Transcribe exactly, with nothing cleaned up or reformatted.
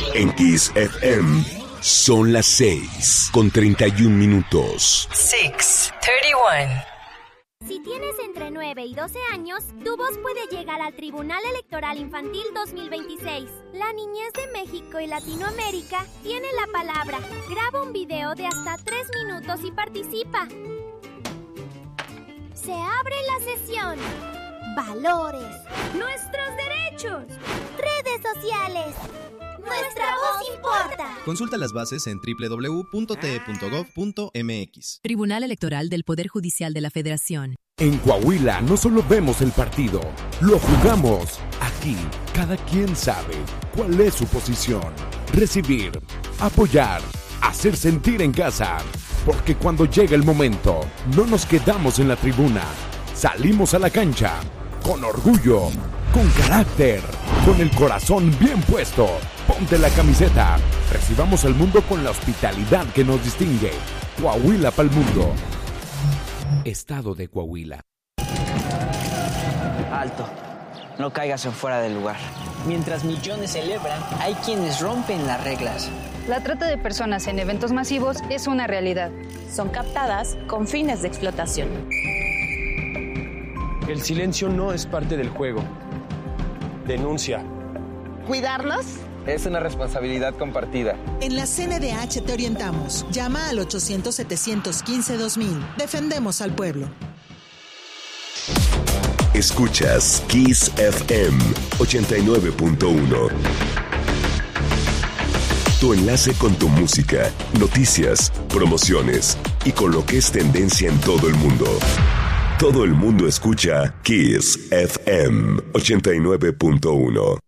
En Kiss F M son las seis con treinta y un minutos. seis treinta y uno. Si tienes entre nueve y doce años, tu voz puede llegar al Tribunal Electoral Infantil dos mil veintiséis. La niñez de México y Latinoamérica tiene la palabra. Graba un video de hasta tres minutos y participa. Se abre la sesión. Valores. Nuestros derechos. Redes sociales. Nuestra voz importa. Consulta las bases en doble u doble u doble u punto t e punto gov punto m x. Tribunal Electoral del Poder Judicial de la Federación. En Coahuila no solo vemos el partido, lo jugamos. Aquí, cada quien sabe cuál es su posición. Recibir, apoyar, hacer sentir en casa. Porque cuando llega el momento, no nos quedamos en la tribuna. Salimos a la cancha, con orgullo, con carácter, con el corazón bien puesto. Ponte la camiseta. Recibamos al mundo con la hospitalidad que nos distingue. Coahuila pa'l mundo. Estado de Coahuila. Alto. No caigas en fuera del lugar. Mientras millones celebran, hay quienes rompen las reglas. La trata de personas en eventos masivos es una realidad. Son captadas con fines de explotación. El silencio no es parte del juego. Denuncia. ¿Cuidarnos? Es una responsabilidad compartida. En la C N D H te orientamos. Llama al ochocientos, setecientos quince, dos mil. Defendemos al pueblo. Escuchas Kiss F M ochenta y nueve punto uno. Tu enlace con tu música, noticias, promociones y con lo que es tendencia en todo el mundo. Todo el mundo escucha Kiss F M ochenta y nueve punto uno.